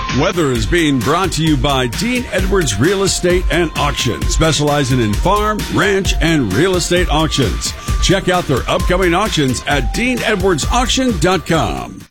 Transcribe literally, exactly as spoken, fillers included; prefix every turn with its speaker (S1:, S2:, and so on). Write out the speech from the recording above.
S1: Weather is being brought to you by Dean Edwards Real Estate and Auction, specializing in farm, ranch, and real estate auctions. Check out their upcoming auctions at dean edwards auction dot com.